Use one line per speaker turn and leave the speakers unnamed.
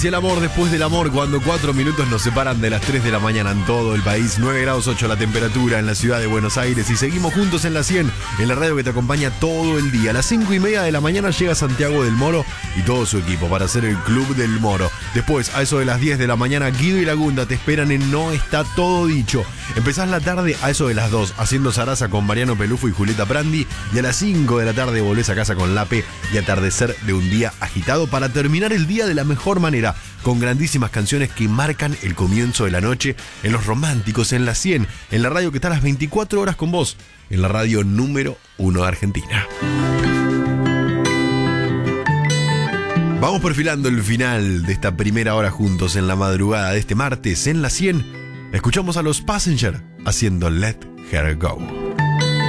Si el amor después del amor, cuando 4 minutos nos separan de las 3 de la mañana en todo el país, 9 grados 8 la temperatura en la ciudad de Buenos Aires y seguimos juntos en la 100, en la radio que te acompaña todo el día. A las 5:30 de la mañana llega Santiago del Moro y todo su equipo para hacer el Club del Moro. Después, a eso de las 10 de la mañana, Guido y Lagunda te esperan en No Está Todo Dicho. Empezás la tarde a eso de las 2 haciendo zaraza con Mariano Pelufo y Julieta Prandi y a las 5 de la tarde volvés a casa con Lape y atardecer de un día agitado para terminar el día de la mejor manera, con grandísimas canciones que marcan el comienzo de la noche en Los Románticos, en la 100, en la radio que está a las 24 horas con vos, en la radio número 1 de Argentina. Vamos perfilando el final de esta primera hora juntos en la madrugada de este martes en la 100. Escuchamos a los Passenger haciendo Let Her Go.